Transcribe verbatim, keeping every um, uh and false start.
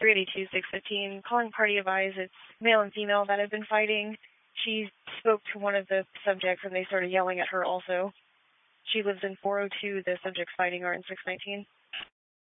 three eighty-two, six fifteen, calling party advise. It's male and female that have been fighting. She spoke to one of the subjects and they started yelling at her also. She lives in four oh two. The subjects fighting are in six nineteen.